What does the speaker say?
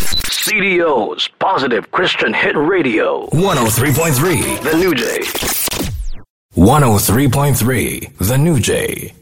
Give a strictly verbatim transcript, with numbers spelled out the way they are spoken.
C D O's Positive Christian Hit Radio. one oh three point three. The New Jay. one oh three point three. The New Jay.